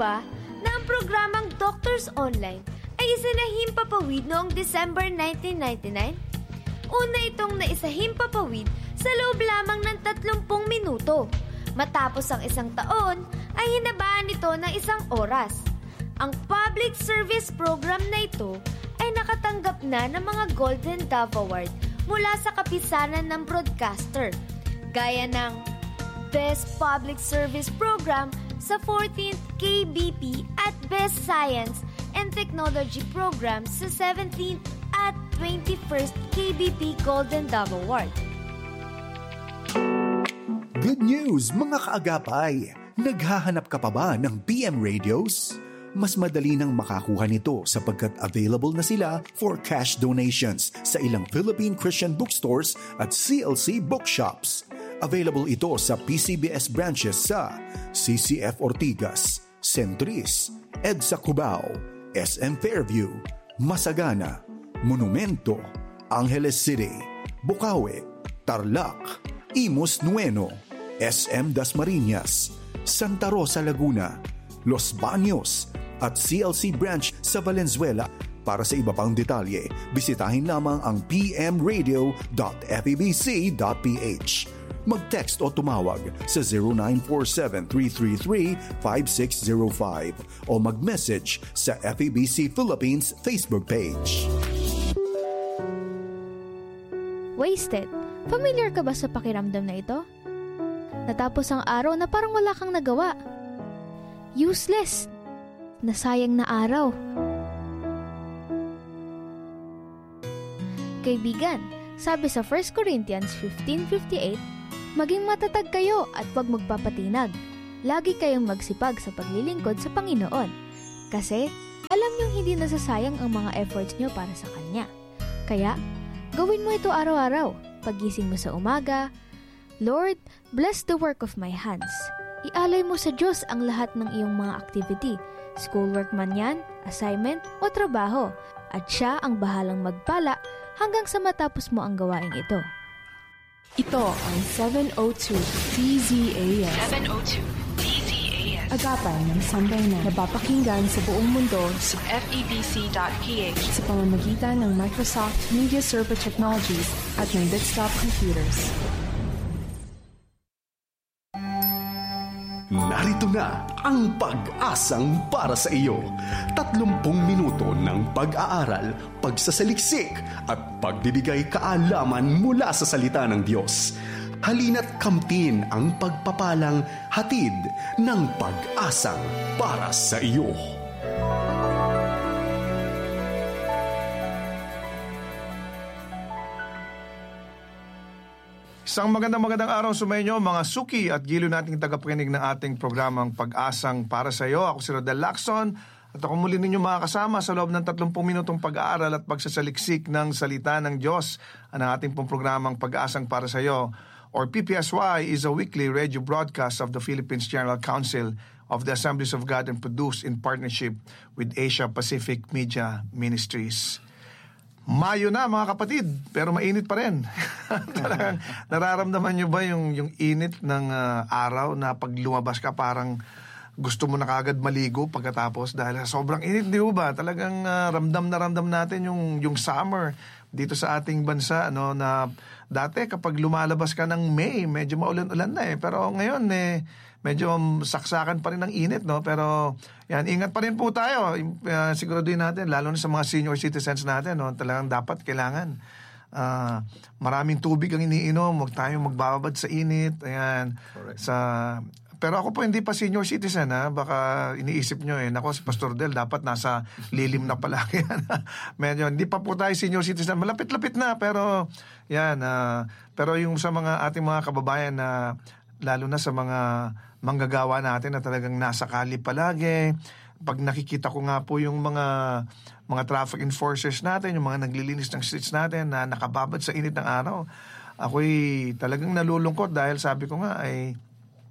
ba na ang programang Doctors Online ay isinahimpapawid noong December 1999? Una itong naisahimpapawid sa loob lamang ng 30 minuto. Matapos ang isang taon, ay hinabaan ito ng 1 oras. Ang public service program na ito ay nakatanggap na ng mga Golden Dove Award mula sa kapisanan ng broadcaster, gaya ng Best Public Service Program sa 14th KBP at Best Science and Technology Program sa 17th at 21st KBP Golden Dove Award. Good news mga kaagapay! Naghahanap ka pa ba ng PM radios? Mas madali nang makakuha nito sapagkat available na sila for cash donations sa ilang Philippine Christian bookstores at CLC bookshops. Available ito sa PCBS branches sa CCF Ortigas, Centris, EDSA Cubao, SM Fairview, Masagana, Monumento, Angeles City, Bukawi, Tarlac, Imus Nueno, SM Dasmariñas, Santa Rosa Laguna, Los Baños, at CLC branch sa Valenzuela. Para sa iba pang detalye, bisitahin lamang ang pmradio.febc.ph. Mag-text o tumawag sa 0947-333-5605 o mag-message sa FEBC Philippines Facebook page. Wasted. Familiar ka ba sa pakiramdam na ito? Natapos ang araw na parang wala kang nagawa. Useless. Nasayang na araw. Kaibigan, sabi sa 1 Corinthians 15:58, maging matatag kayo at huwag magpapatinag. Lagi kayong magsipag sa paglilingkod sa Panginoon. Kasi, alam niyong hindi nasasayang ang mga efforts niyo para sa Kanya. Kaya, gawin mo ito araw-araw. Pagising mo sa umaga, Lord, bless the work of my hands. Ialay mo sa Diyos ang lahat ng iyong mga activity, schoolwork man yan, assignment o trabaho, at siya ang bahalang magpala hanggang sa matapos mo ang gawaing ito. Ito ang 702 DZAS. 702 DZAS. Agapay ng sambayanan. Napapakinggan sa buong mundo sa FEBC.ph sa pamamagitan ng Microsoft Media Server Technologies at ng desktop computers. Narito na ang pag-asang para sa iyo. 30 minuto ng pag-aaral, pagsasaliksik at pagbibigay kaalaman mula sa salita ng Diyos. Halina't kamtin ang pagpapalang hatid ng pag-asang para sa iyo. Isang magandang araw sa inyo mga suki at gilo nating tagapakinig ng ating programang Pag-asang para sa iyo. Ako si Rodel Lacson at ako muli ninyo makakasama sa loob ng 30 minutong pag-aaral at pagsasaliksik ng salita ng Diyos. Ang ating pong programang Pag-asang para sa iyo or PPSY is a weekly radio broadcast of the Philippines General Council of the Assemblies of God and produced in partnership with Asia Pacific Media Ministries. Mayo na mga kapatid, pero mainit pa rin. Talagang nararamdaman nyo ba yung init ng araw na pag lumabas ka parang gusto mo na kagad maligo pagkatapos dahil sobrang init, di ba? Talagang ramdam natin yung summer dito sa ating bansa, no, na dati kapag lumalabas ka ng May, medyo maulan-ulan na pero ngayon medyo saksakan pa rin ng init, no? Pero yan, ingat pa rin po tayo. Siguraduhin natin, lalo na sa mga senior citizens natin, no? Talagang dapat, kailangan maraming tubig ang iniinom, huwag tayong magbababad sa init. Ayan. Pero ako po hindi pa senior citizen, baka iniisip nyo nako si Pastor Del dapat nasa lilim na palagi. Medyo hindi pa po tayo senior citizen, malapit-lapit na, pero yan, pero yung sa mga ating mga kababayan na lalo na sa mga manggagawa natin na talagang nasa kali palagi. Pag nakikita ko nga po yung mga traffic enforcers natin, yung mga naglilinis ng streets natin na nakababad sa init ng araw, ako'y talagang nalulungkot dahil sabi ko nga ay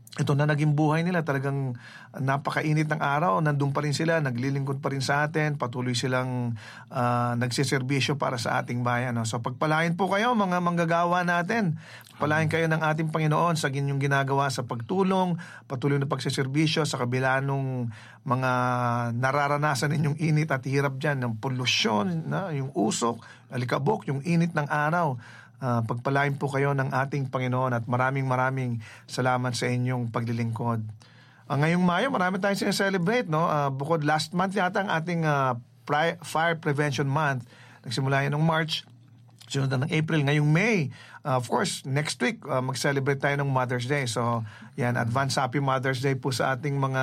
ito na naging buhay nila, talagang napakainit ng araw, nandun pa rin sila, naglilingkod pa rin sa atin, patuloy silang nagsiservisyo para sa ating bayan. No? So pagpalain po kayo mga manggagawa natin, palain kayo ng ating Panginoon sa inyong ginagawa sa pagtulong, patuloy na pagsiservisyo sa kabila nung mga nararanasan ninyong init at hirap dyan, ng polusyon, yung usok, alikabok, yung init ng araw. Pagpalain po kayo ng ating Panginoon at maraming salamat sa inyong paglilingkod. Ngayong Mayo, marami tayong sineselebrate, no? Bukod last month yata ang ating Fire Prevention Month. Nagsimula yan ng March, sunod na ng April. Ngayong May, of course, next week, mag-celebrate tayo ng Mother's Day. So, yan, advance happy Mother's Day po sa ating mga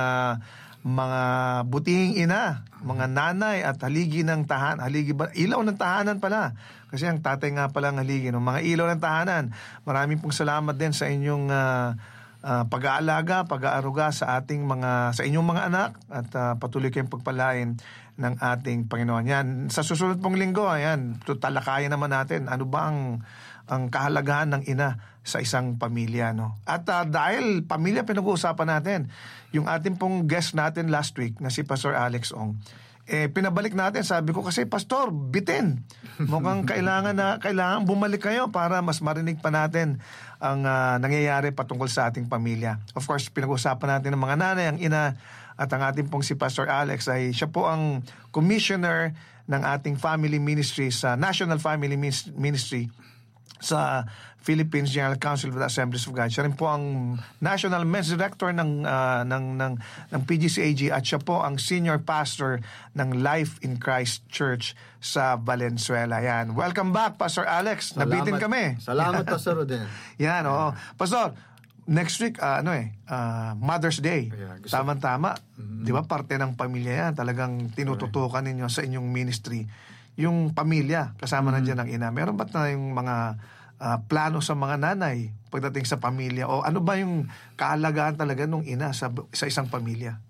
butihing ina, mga nanay at haligi ng ilaw ng tahanan pala. Kasi ang tatay nga pala ang haligi, no? Mga ilaw ng tahanan. Maraming pong salamat din sa inyong pag-aalaga, pag-aaruga sa inyong mga anak at patuloy kayong pagpalain ng ating Panginoon. Yan, sa susunod pong linggo, ayan, tutalakayan naman natin ano ba ang kahalagahan ng ina sa isang pamilya, no? At dahil pamilya pinag-uusapan natin, yung ating pong guest natin last week na si Pastor Alex Ong, pinabalik natin, sabi ko kasi, Pastor, bitin. Mukhang kailangan bumalik kayo para mas marinig pa natin ang nangyayari patungkol sa ating pamilya. Of course, pinag-usapan natin ng mga nanay, ang ina, at ang ating pong si Pastor Alex ay siya po ang commissioner ng ating family ministry sa National Family Ministry sa Philippines General Council of the Assemblies of God. Siya rin po ang National Men's Director ng PGCAG at siya po ang Senior Pastor ng Life in Christ Church sa Valenzuela. Yan. Welcome back, Pastor Alex. Nabitin kami. Salamat, Pastor Rodel. Yan, oo. Pastor, next week, Mother's Day. Tama-tama. Di ba, parte ng pamilya yan. Talagang tinututukan ninyo sa inyong ministry. Yung pamilya, kasama na dyan ang ina. Meron ba tayong mga plano sa mga nanay pagdating sa pamilya? O ano ba yung kahalagahan talaga ng ina sa isang pamilya?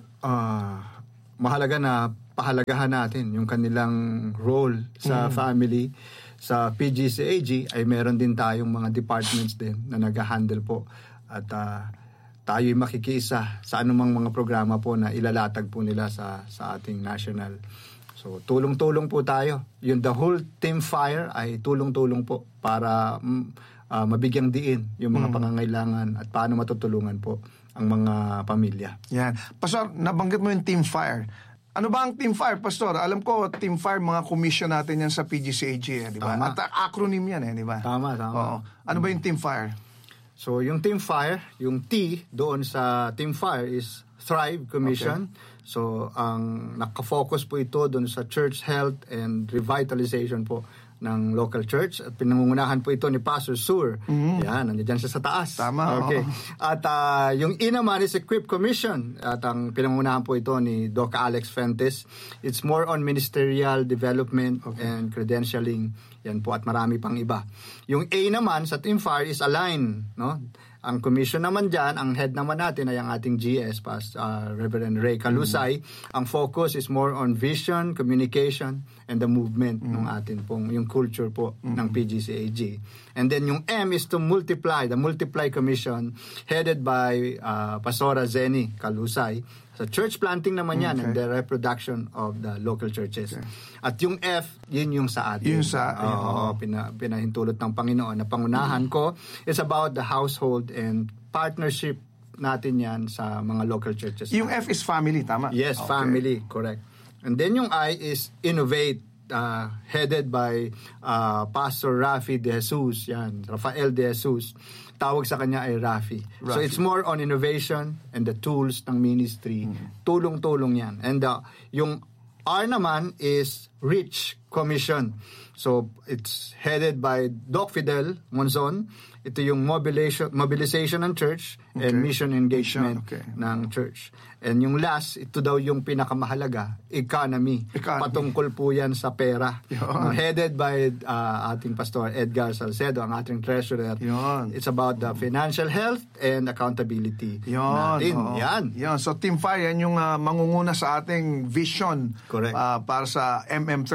Mahalaga na pahalagahan natin yung kanilang role sa family. Sa PGCAG ay meron din tayong mga departments din na nag-handle po. At tayo'y makikisa sa anumang mga programa po na ilalatag po nila sa ating national. So, tulong-tulong po tayo. The whole Team Fire ay tulong-tulong po para mabigyang diin yung mga pangangailangan at paano matutulungan po ang mga pamilya. Yan. Pastor, nabanggit mo yung Team Fire. Ano ba ang Team Fire, Pastor? Alam ko, Team Fire, mga commission natin yan sa PGCAG, di ba? At acronym yan, di ba? Tama. Oo. Ano ba yung Team Fire? So, yung Team Fire, yung T doon sa Team Fire is Thrive Commission. Okay. So, ang nakafocus po ito doon sa church health and revitalization po ng local church. At pinangungunahan po ito ni Pastor Sur. Yan, nandiyan siya sa taas. Tama. Okay. At yung E naman is Equip Commission. At ang pinangungunahan po ito ni Doc Alex Fuentes. It's more on ministerial development and credentialing. Yan po at marami pang iba. Yung A naman sa Team Fire is Align, no? Ang commission naman dyan, ang head naman natin ay ang ating GS, Reverend Ray Calusay. Ang focus is more on vision, communication, and the movement ng atin pong, yung culture po ng PGCAG. And then yung M is to multiply, the Multiply Commission, headed by Pastora Zeni Calusay. Sa church planting naman yan and the reproduction of the local churches. Okay. At yung F, yun yung sa atin. Yung sa pinahintulot ng Panginoon na pangunahan ko. It's about the household and partnership natin yan sa mga local churches. Yung F is family, tama? Yes, family, correct. And then yung I is innovate, headed by Pastor Rafi De Jesus, yan, Rafael De Jesus. Tawag sa kanya ay Rafi. So it's more on innovation and the tools ng ministry. Tulong-tulong yan. And yung R naman is Reach Commission. So it's headed by Doc Fidel Monzon. Ito yung mobilization ng church and mission engagement ng church. And yung last, ito daw yung pinakamahalaga, economy. Patungkol po yan sa pera. Headed by ating Pastor Edgar Salcedo, ang ating treasurer. It's about the financial health and accountability natin. Yan. So Team Fire, yan yung mangunguna sa ating vision para sa MM33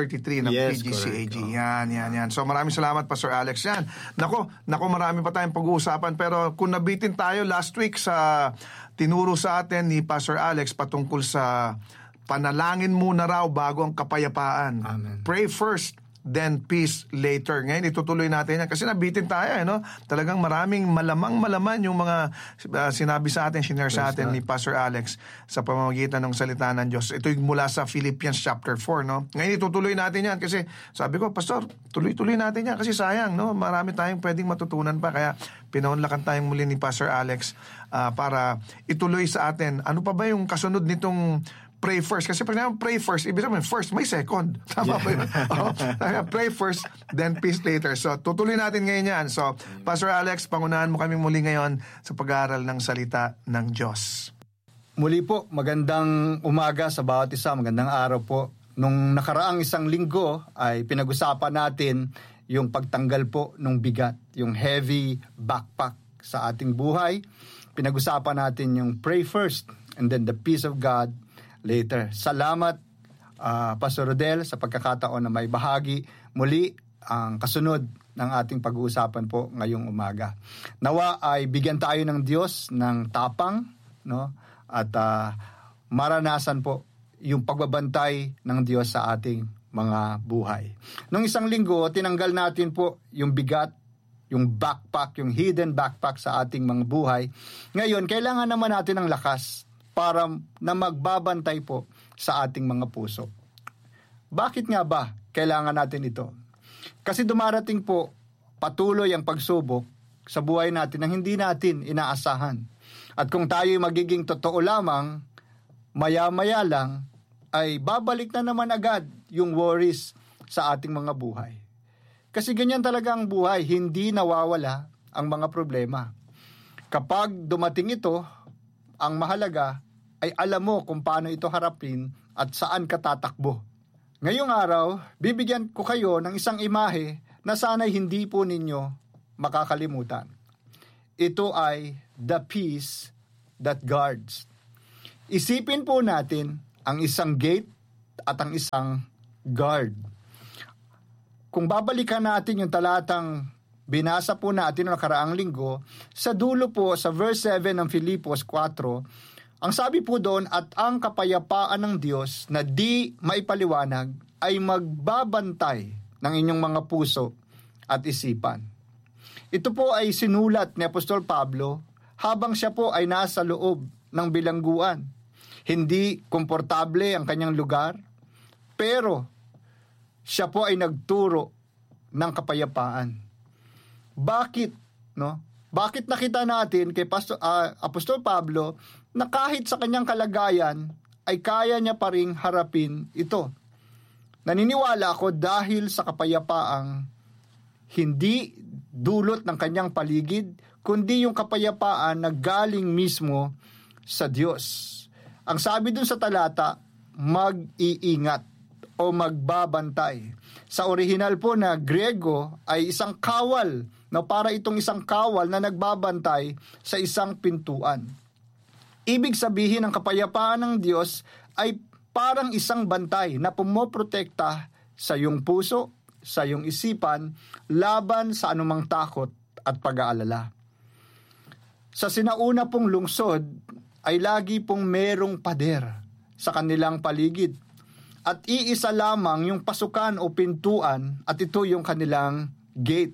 ng Yes, PGCAG. correct. Yan. So maraming salamat, Pastor Alex. Yan. Nako, marami pa tayong pag-uusapan. Pero kung nabitin tayo last week sa tinuro sa atin ni Pastor Alex patungkol sa panalangin muna raw bago ang kapayapaan. Amen. Pray first, then peace later. Ngayon, itutuloy natin yan. Kasi nabitin tayo, no? Talagang maraming malaman yung mga sinabi sa atin, shinare sa atin ni Pastor Alex sa pamamagitan ng salita ng Diyos. Ito yung mula sa Philippians chapter 4, no? Ngayon, itutuloy natin yan kasi sabi ko, Pastor, tuloy-tuloy natin yan kasi sayang, no? Marami tayong pwedeng matutunan pa. Kaya pinaunlakan tayong muli ni Pastor Alex para ituloy sa atin. Ano pa ba yung kasunod nitong pray first? Kasi pag naman pray first, ibig sabihin first, may second. Tama ba yun? Pray first, then peace later. So, tutuloy natin ngayon yan. So, Pastor Alex, pangunahan mo kami muli ngayon sa pag-aaral ng salita ng Diyos. Muli po, magandang umaga sa bawat isa, magandang araw po. Nung nakaraang isang linggo ay pinag-usapan natin yung pagtanggal po ng bigat, yung heavy backpack sa ating buhay. Pinag-usapan natin yung pray first and then the peace of God later. Salamat, Pastor Rodel, sa pagkakataon na may bahagi muli ang kasunod ng ating pag-uusapan po ngayong umaga. Nawa ay bigyan tayo ng Diyos ng tapang, no? At maranasan po yung pagbabantay ng Diyos sa ating mga buhay. Nung isang linggo, tinanggal natin po yung bigat, yung backpack, yung hidden backpack sa ating mga buhay. Ngayon, kailangan naman natin ng lakas para na magbabantay po sa ating mga puso. Bakit nga ba kailangan natin ito? Kasi dumarating po patuloy ang pagsubok sa buhay natin na hindi natin inaasahan. At kung tayo magiging totoo lamang, maya-maya lang, ay babalik na naman agad yung worries sa ating mga buhay. Kasi ganyan talaga ang buhay, hindi nawawala ang mga problema. Kapag dumating ito, ang mahalaga ay alam mo kung paano ito harapin at saan ka tatakbo. Ngayong araw, bibigyan ko kayo ng isang imahe na sana'y hindi po ninyo makakalimutan. Ito ay the peace that guards. Isipin po natin ang isang gate at ang isang guard. Kung babalikan natin yung talatang binasa po natin noong nakaraang linggo, sa dulo po sa verse 7 ng Filipos 4, ang sabi po doon, at ang kapayapaan ng Diyos na di maipaliwanag ay magbabantay ng inyong mga puso at isipan. Ito po ay sinulat ni Apostol Pablo habang siya po ay nasa loob ng bilangguan. Hindi komportable ang kanyang lugar, pero siya po ay nagturo ng kapayapaan. Bakit, no? Bakit nakita natin kay Apostol Pablo na kahit sa kanyang kalagayan ay kaya niya pa ring harapin ito? Naniniwala ako dahil sa kapayapaang hindi dulot ng kanyang paligid, kundi yung kapayapaan na galing mismo sa Diyos. Ang sabi dun sa talata, mag-iingat o magbabantay. Sa orihinal po na Grego ay isang kawal, na para itong isang kawal na nagbabantay sa isang pintuan. Ibig sabihin ng kapayapaan ng Diyos ay parang isang bantay na pumoprotekta sa iyong puso, sa iyong isipan, laban sa anumang takot at pag-aalala. Sa sinauna pong lungsod ay lagi pong merong pader sa kanilang paligid. At iisa lamang yung pasukan o pintuan at ito yung kanilang gate.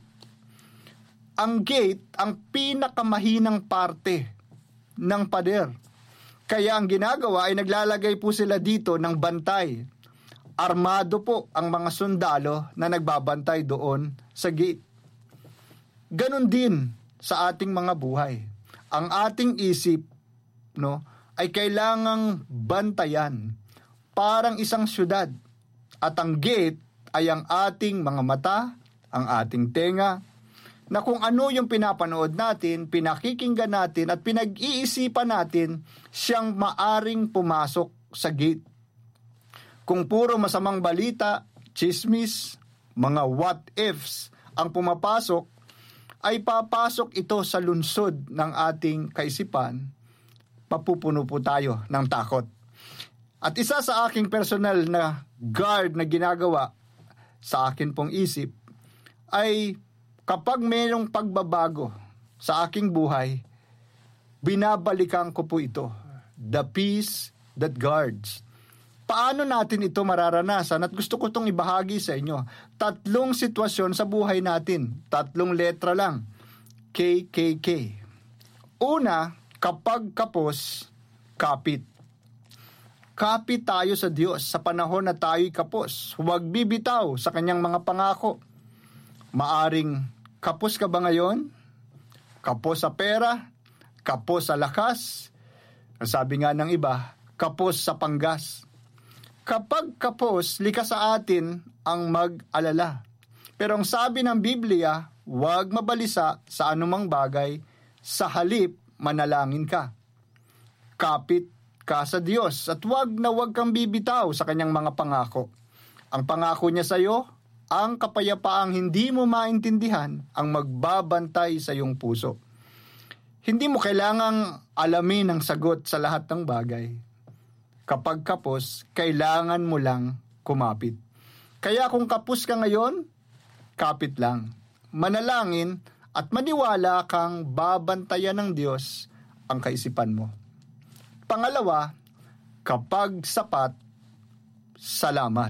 Ang gate ang pinakamahinang parte ng pader. Kaya ang ginagawa ay naglalagay po sila dito ng bantay. Armado po ang mga sundalo na nagbabantay doon sa gate. Ganon din sa ating mga buhay. Ang ating isip, no, ay kailangang bantayan. Parang isang syudad. At ang gate ay ang ating mga mata, ang ating tenga, na kung ano yung pinapanood natin, pinakikinggan natin, at pinag-iisipan natin, siyang maaring pumasok sa gate. Kung puro masamang balita, chismis, mga what-ifs ang pumapasok, ay papasok ito sa lunsod ng ating kaisipan, mapupuno po tayo ng takot. At isa sa aking personal na guard na ginagawa sa akin pong isip ay kapag mayroong pagbabago sa aking buhay, binabalikan ko po ito. The peace that guards. Paano natin ito mararanasan? At gusto ko itong ibahagi sa inyo. 3 sitwasyon sa buhay natin. 3 letra lang. KKK. Una, kapag kapos, kapit. Kapit tayo sa Diyos sa panahon na tayo'y kapos. Huwag bibitaw sa kanyang mga pangako. Maaring kapos ka ba ngayon? Kapos sa pera? Kapos sa lakas? Ang sabi nga ng iba, kapos sa panggas. Kapag kapos, likas sa atin ang mag-alala. Pero ang sabi ng Biblia, huwag mabalisa sa anumang bagay, sa halip manalangin ka. Kapit ka sa Diyos at huwag kang bibitaw sa kanyang mga pangako. Ang pangako niya sa iyo, ang kapayapaang hindi mo maintindihan ang magbabantay sa iyong puso. Hindi mo kailangang alamin ang sagot sa lahat ng bagay. Kapag kapos, kailangan mo lang kumapit. Kaya kung kapos ka ngayon, kapit lang. Manalangin at maniwala kang babantayan ng Diyos ang kaisipan mo. Pangalawa, kapag sapat, salamat.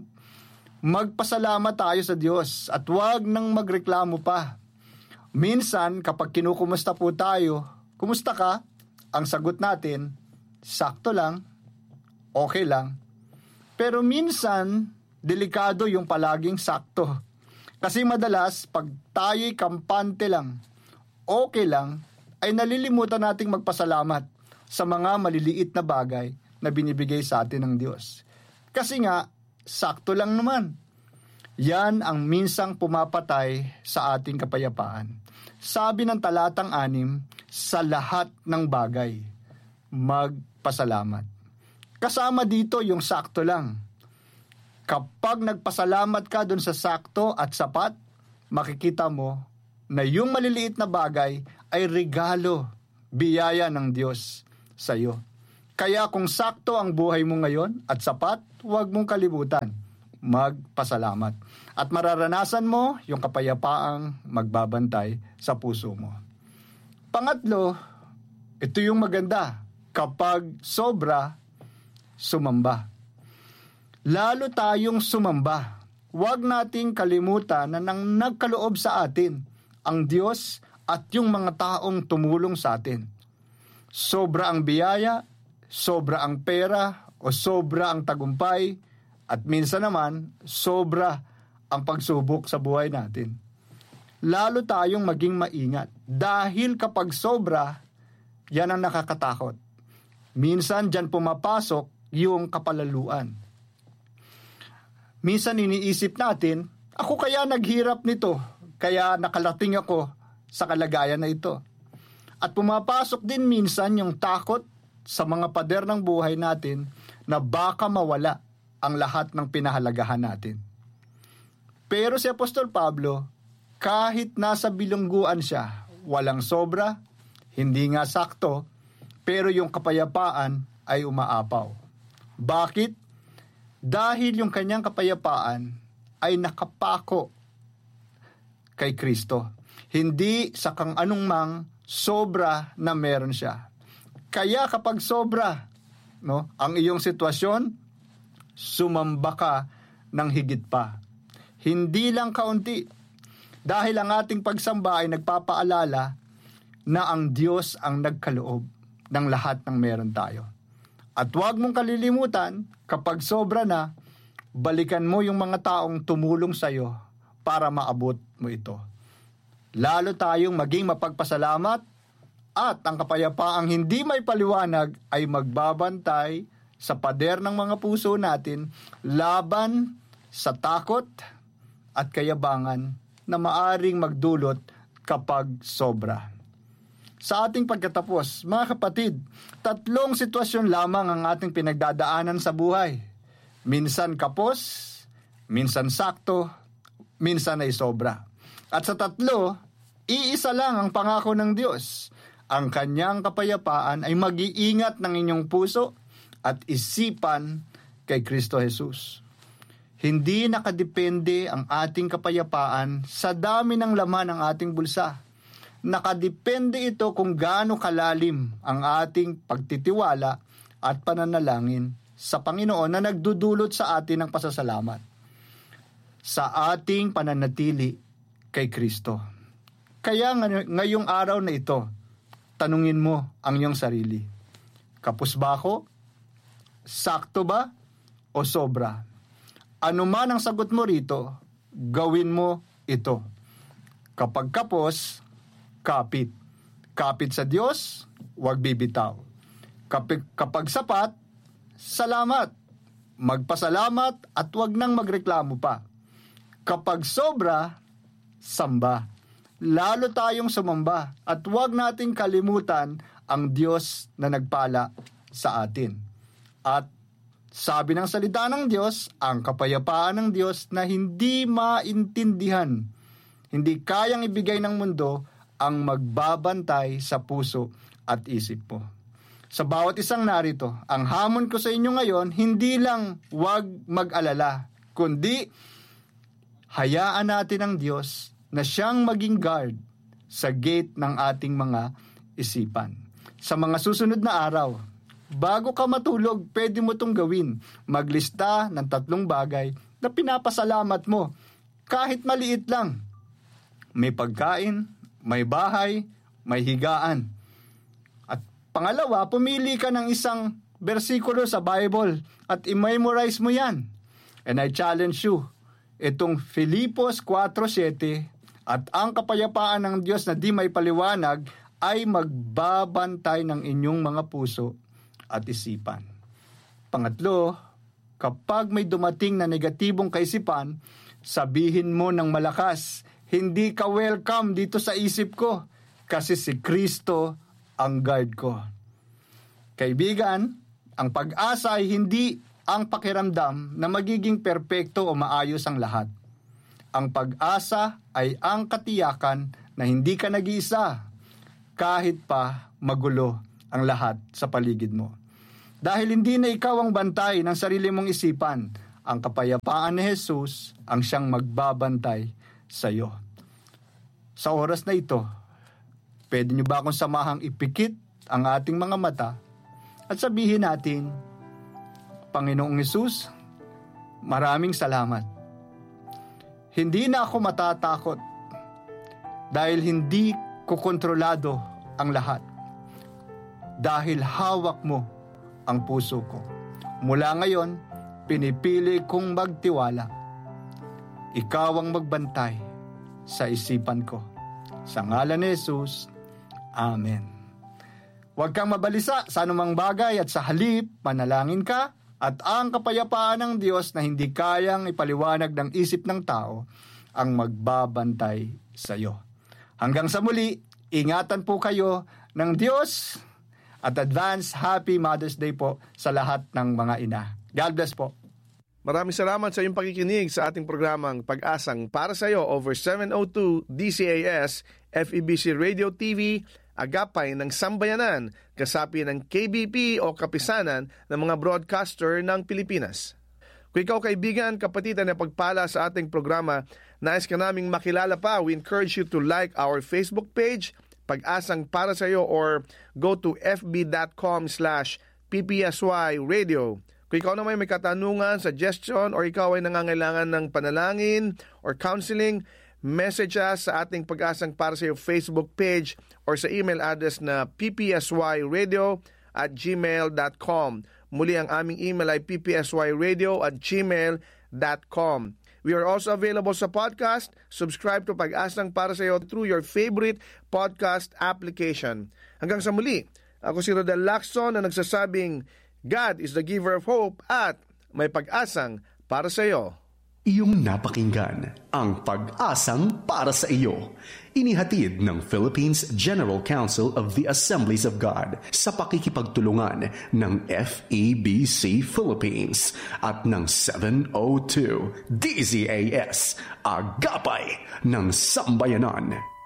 Magpasalamat tayo sa Diyos at huwag nang magreklamo pa. Minsan, kapag kinukumusta po tayo, kumusta ka? Ang sagot natin, sakto lang, okay lang. Pero minsan, delikado yung palaging sakto. Kasi madalas, pag tayo'y kampante lang, okay lang, ay nalilimutan nating magpasalamat sa mga maliliit na bagay na binibigay sa atin ng Diyos. Kasi nga, sakto lang naman. Yan ang minsang pumapatay sa ating kapayapaan. Sabi ng talatang 6, sa lahat ng bagay, magpasalamat. Kasama dito yung sakto lang. Kapag nagpasalamat ka dun sa sakto at sapat, makikita mo na yung maliliit na bagay ay regalo, biyaya ng Diyos sa iyo. Kaya kung sakto ang buhay mo ngayon at sapat, huwag mong kalimutan, magpasalamat. At mararanasan mo yung kapayapaang magbabantay sa puso mo. Pangatlo, ito yung maganda, kapag sobra, sumamba. Lalo tayong sumamba. Huwag nating kalimutan na nang nagkaloob sa atin ang Diyos at yung mga taong tumulong sa atin. Sobra ang biyaya, sobra ang pera, o sobra ang tagumpay, at minsan naman, sobra ang pagsubok sa buhay natin. Lalo tayong maging maingat. Dahil kapag sobra, yan ang nakakatakot. Minsan dyan pumapasok yung kapalaluan. Minsan iniisip natin, ako kaya naghirap nito, kaya nakalating ako sa kalagayan na ito. At pumapasok din minsan yung takot sa mga pader ng buhay natin na baka mawala ang lahat ng pinahalagahan natin. Pero si Apostol Pablo, kahit nasa bilungguan siya, walang sobra, hindi nga sakto, pero yung kapayapaan ay umaapaw. Bakit? Dahil yung kanyang kapayapaan ay nakapako kay Kristo. Hindi sa kang anumang sobra na meron siya. Kaya kapag sobra, ang iyong sitwasyon, sumamba ka ng higit pa. Hindi lang kaunti. Dahil ang ating pagsamba ay nagpapaalala na ang Diyos ang nagkaloob ng lahat ng meron tayo. At huwag mong kalilimutan, kapag sobra na, balikan mo yung mga taong tumulong sa iyo para maabot mo ito. Lalo tayong maging mapagpasalamat at ang kapayapaang hindi may paliwanag ay magbabantay sa pader ng mga puso natin laban sa takot at kayabangan na maaring magdulot kapag sobra. Sa ating pagkatapos, mga kapatid, 3 sitwasyon lamang ang ating pinagdadaanan sa buhay. Minsan kapos, minsan sakto, minsan ay sobra. At sa 3, iisa lang ang pangako ng Diyos. Ang kanyang kapayapaan ay mag-iingat ng inyong puso at isipan kay Kristo Jesus. Hindi nakadepende ang ating kapayapaan sa dami ng laman ng ating bulsa. Nakadepende ito kung gaano kalalim ang ating pagtitiwala at pananalangin sa Panginoon na nagdudulot sa atin ng pasasalamat sa ating pananatili kay Kristo. Kaya ngayong araw na ito, tanungin mo ang iyong sarili. Kapos ba ako? Sakto ba? O sobra? Ano man ang sagot mo rito, gawin mo ito. Kapag kapos, kapit. Kapit sa Diyos, huwag bibitaw. Kapag sapat, salamat. Magpasalamat at huwag nang magreklamo pa. Kapag sobra, samba. Lalo tayong sumamba at huwag nating kalimutan ang Diyos na nagpala sa atin. At sabi ng salita ng Diyos, ang kapayapaan ng Diyos na hindi maintindihan, hindi kayang ibigay ng mundo, ang magbabantay sa puso at isip mo. Sa bawat isang narito, ang hamon ko sa inyo ngayon, hindi lang huwag mag-alala, kundi hayaan natin ang Diyos na siyang maging guard sa gate ng ating mga isipan. Sa mga susunod na araw, bago ka matulog, pwede mo itong gawin. Maglista ng 3 bagay na pinapasalamat mo. Kahit maliit lang. May pagkain, may bahay, may higaan. At pangalawa, pumili ka ng isang bersikulo sa Bible at i-memorize mo yan. And I challenge you, itong Filipos 4:7 at ang kapayapaan ng Diyos na di may paliwanag ay magbabantay ng inyong mga puso at isipan. Pangatlo, kapag may dumating na negatibong kaisipan, sabihin mo ng malakas, hindi ka welcome dito sa isip ko kasi si Kristo ang guard ko. Kaibigan, ang pag-asa ay hindi ang pakiramdam na magiging perpekto o maayos ang lahat. Ang pag-asa ay ang katiyakan na hindi ka nag-iisa kahit pa magulo ang lahat sa paligid mo. Dahil hindi na ikaw ang bantay ng sarili mong isipan, ang kapayapaan ni Jesus ang siyang magbabantay sa iyo. Sa oras na ito, pwede niyo ba akong samahang ipikit ang ating mga mata at sabihin natin, Panginoong Jesus, maraming salamat. Hindi na ako matatakot dahil hindi ko kontrolado ang lahat. Dahil hawak mo ang puso ko. Mula ngayon, pinipili kong magtiwala. Ikaw ang magbantay sa isipan ko. Sa ngalan ni Jesus, Amen. Huwag kang mabalisa sa anumang bagay at sa halip, manalangin ka at ang kapayapaan ng Diyos na hindi kayang ipaliwanag ng isip ng tao ang magbabantay sa iyo. Hanggang sa muli, ingatan po kayo ng Diyos at advance Happy Mother's Day po sa lahat ng mga ina. God bless po. Maraming salamat sa iyong pakikinig sa ating programang Pag-asang para sa iyo over 702 DCAS, FEBC Radio TV, agapay ng sambayanan, kasapi ng KBP o kapisanan ng mga broadcaster ng Pilipinas. Kung ikaw kaibigan, kapatid na pagpala sa ating programa, nais ka naming makilala pa, we encourage you to like our Facebook page, Pag-asang para sa iyo, or go to fb.com/ppsy radio. Kung ikaw naman may katanungan, suggestion, or ikaw ay nangangailangan ng panalangin or counseling, message us sa ating Pag-asang para sa iyo Facebook page or sa email address na ppsyradio@gmail.com. Muli ang aming email ay ppsyradio@gmail.com. We are also available sa podcast. Subscribe to Pag-asang para sa iyo through your favorite podcast application. Hanggang sa muli, ako si Rodel Lacson na nagsasabing, God is the giver of hope at may pag-asang para sa iyo. Iyong napakinggan ang Pag-asang para sa iyo. Inihatid ng Philippines General Council of the Assemblies of God sa pakikipagtulungan ng FEBC Philippines at ng 702 DZAS, Agapay ng Sambayanan.